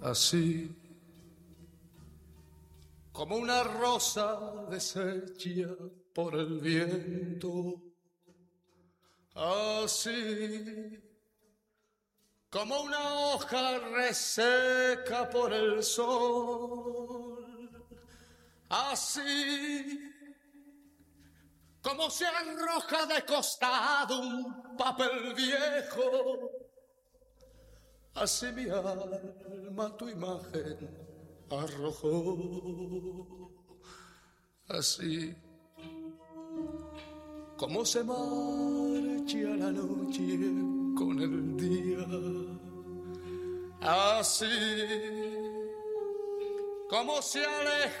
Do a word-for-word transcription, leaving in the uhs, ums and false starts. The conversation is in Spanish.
Así como una rosa deshecha por el viento, así como una hoja reseca por el sol, así como se arroja de costado un papel viejo, así mi alma tu imagen arrojó. Así como se marcha la noche con el día, así como se aleja